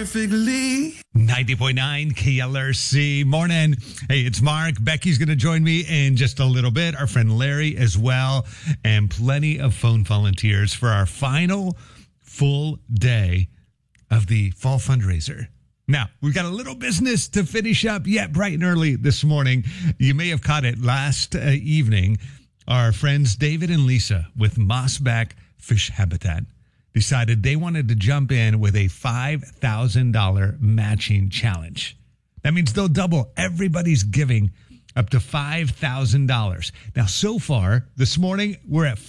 perfectly. 90.9 KLRC. Morning. Hey, it's Mark. Becky's going to join me in just a little bit. Our friend Larry as well. And plenty of phone volunteers for our final full day of the fall fundraiser. Now, we've got a little business to finish up yet bright and early this morning. You may have caught it last evening. Our friends David and Lisa with Mossback Fish Habitat decided they wanted to jump in with a $5,000 matching challenge. That means they'll double everybody's giving up to $5,000. Now, so far this morning, we're at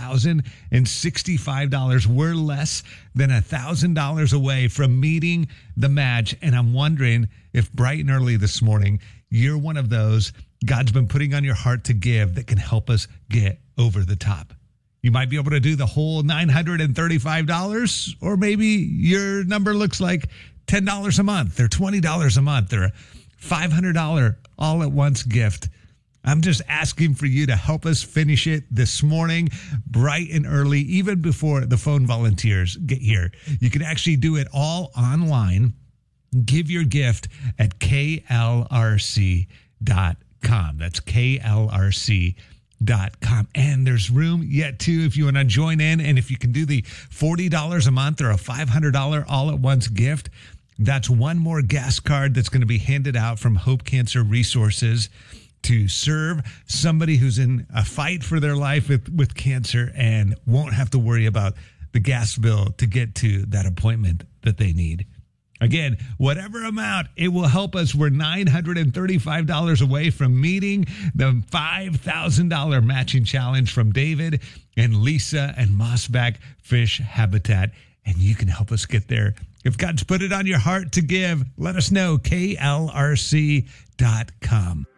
$4,065. We're less than $1,000 away from meeting the match. And I'm wondering if bright and early this morning, you're one of those God's been putting on your heart to give that can help us get over the top. You might be able to do the whole $935, or maybe your number looks like $10 a month or $20 a month or a $500 all-at-once gift. I'm just asking for you to help us finish it this morning, bright and early, even before the phone volunteers get here. You can actually do it all online. Give your gift at klrc.com. That's klrc.com. And there's room yet too if you want to join in. And if you can do the $40 a month or a $500 all-at-once gift, that's one more gas card that's going to be handed out from Hope Cancer Resources to serve somebody who's in a fight for their life with cancer and won't have to worry about the gas bill to get to that appointment that they need. Again, whatever amount, it will help us. We're $935 away from meeting the $5,000 matching challenge from David and Lisa and Mossback Fish Habitat. And you can help us get there. If God's put it on your heart to give, let us know. klrc.com.